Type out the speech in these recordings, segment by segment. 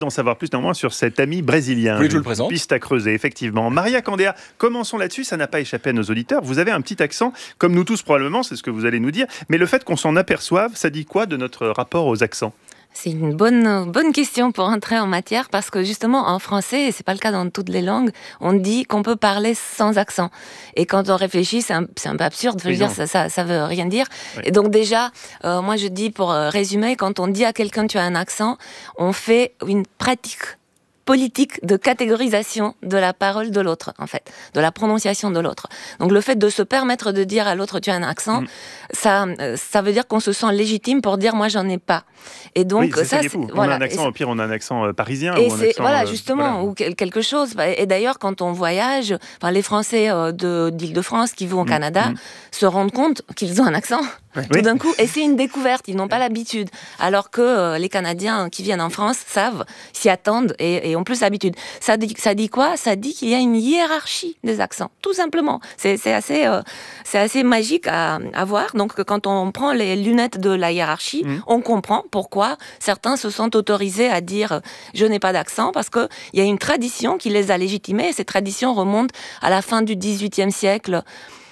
D'en savoir plus néanmoins sur cet ami brésilien. Oui, je le présente. Piste à creuser, effectivement. Maria Candéa, commençons là-dessus, ça n'a pas échappé à nos auditeurs. Vous avez un petit accent, comme nous tous probablement, c'est ce que vous allez nous dire. Mais le fait qu'on s'en aperçoive, ça dit quoi de notre rapport aux accents ? C'est une bonne question pour entrer en matière parce que justement en français, et c'est pas le cas dans toutes les langues, on dit qu'on peut parler sans accent. Et quand on réfléchit, c'est un peu absurde. Je veux dire, ça veut rien dire. Oui. Et donc déjà, moi je dis pour résumer, quand on dit à quelqu'un tu as un accent, on fait une pratique politique de catégorisation de la parole de l'autre, en fait, de la prononciation de l'autre. Donc le fait de se permettre de dire à l'autre tu as un accent, ça veut dire qu'on se sent légitime pour dire moi j'en ai pas. Et donc oui, c'est fou. Voilà. On a un accent, au pire on a un accent parisien. Et ou un c'est accent, voilà justement ou quelque chose. Et d'ailleurs quand on voyage, les Français d'Île-de-France qui vont au Canada se rendent compte qu'ils ont un accent. Tout d'un coup, et c'est une découverte, ils n'ont pas l'habitude. Alors que les Canadiens qui viennent en France savent, s'y attendent et ont plus l'habitude. Ça dit quoi ? Ça dit qu'il y a une hiérarchie des accents, tout simplement. C'est assez magique à voir. Donc quand on prend les lunettes de la hiérarchie, on comprend pourquoi certains se sentent autorisés à dire « je n'ai pas d'accent » parce qu'il y a une tradition qui les a légitimés et cette tradition remonte à la fin du XVIIIe siècle.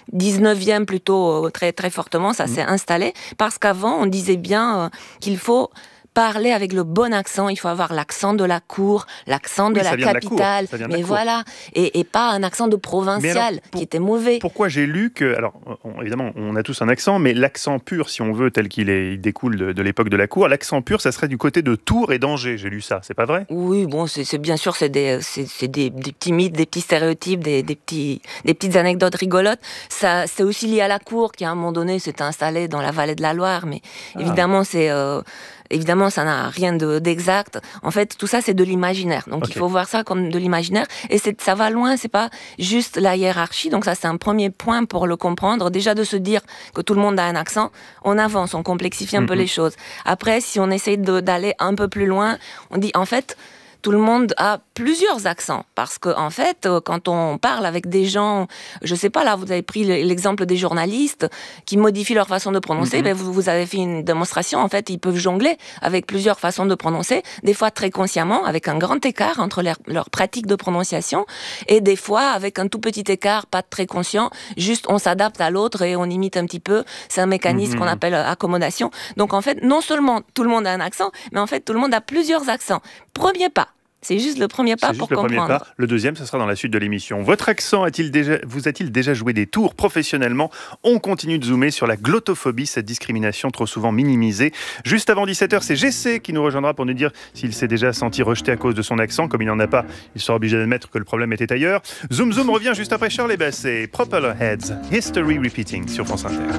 19e plutôt très très fortement, ça s'est installé parce qu'avant on disait bien qu'il faut parler avec le bon accent, il faut avoir l'accent de la cour, l'accent de la capitale, mais voilà, et pas un accent de provincial qui était mauvais. Pourquoi j'ai lu que, alors évidemment on a tous un accent, mais l'accent pur, si on veut, tel il découle de l'époque de la cour, l'accent pur, ça serait du côté de Tours et d'Angers, j'ai lu ça, c'est pas vrai ? Oui, bon, c'est bien sûr, c'est des petits mythes, des petits stéréotypes, des petites anecdotes rigolotes. Ça, c'est aussi lié à la cour qui à un moment donné s'est installée dans la vallée de la Loire, mais évidemment Évidemment, ça n'a rien d'exact. En fait, tout ça, c'est de l'imaginaire. Donc, il faut voir ça comme de l'imaginaire. Et ça va loin, c'est pas juste la hiérarchie. Donc, ça, c'est un premier point pour le comprendre. Déjà, de se dire que tout le monde a un accent, on avance, on complexifie un peu les choses. Après, si on essaye d'aller un peu plus loin, on dit, en fait, tout le monde a plusieurs accents parce que en fait, quand on parle avec des gens, je sais pas, là, vous avez pris l'exemple des journalistes qui modifient leur façon de prononcer. Ben vous avez fait une démonstration. En fait, ils peuvent jongler avec plusieurs façons de prononcer, des fois très consciemment, avec un grand écart entre leur pratique de prononciation, et des fois avec un tout petit écart, pas très conscient. Juste, on s'adapte à l'autre et on imite un petit peu. C'est un mécanisme qu'on appelle accommodation. Donc en fait, non seulement tout le monde a un accent, mais en fait, tout le monde a plusieurs accents. Premier pas. C'est juste le premier pas pour comprendre. Le deuxième, ce sera dans la suite de l'émission. Votre accent vous a-t-il déjà joué des tours professionnellement ? On continue de zoomer sur la glottophobie, cette discrimination trop souvent minimisée. Juste avant 17h, c'est GC qui nous rejoindra pour nous dire s'il s'est déjà senti rejeté à cause de son accent. Comme il n'en a pas, il sera obligé d'admettre que le problème était ailleurs. Zoom Zoom revient juste après Shirley Bassey. Propeller Heads, History Repeating sur France Inter.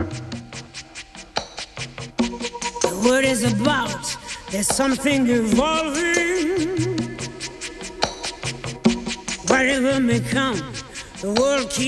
The word is about, there's something evolving. Whatever may come, the world keeps